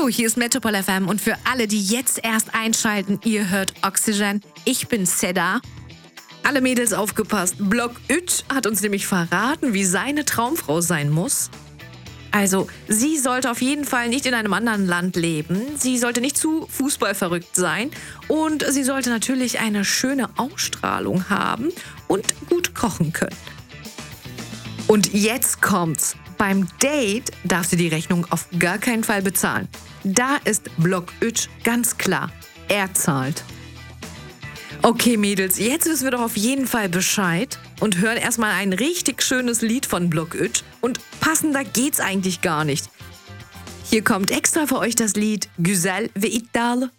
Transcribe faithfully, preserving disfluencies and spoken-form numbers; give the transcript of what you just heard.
Hallo, hier ist Metropol F M und für alle, die jetzt erst einschalten, ihr hört Oxygen. Ich bin Seda. Alle Mädels aufgepasst. Block Üt hat uns nämlich verraten, wie seine Traumfrau sein muss. Also, sie sollte auf jeden Fall nicht in einem anderen Land leben. Sie sollte nicht zu fußballverrückt sein. Und sie sollte natürlich eine schöne Ausstrahlung haben und gut kochen können. Und jetzt kommt's. Beim Date darf sie die Rechnung auf gar keinen Fall bezahlen. Da ist Block Üt ganz klar. Er zahlt. Okay, Mädels, jetzt wissen wir doch auf jeden Fall Bescheid und hören erstmal ein richtig schönes Lied von Block Üt. Und passender geht's eigentlich gar nicht. Hier kommt extra für euch das Lied Güzel ve iddialı.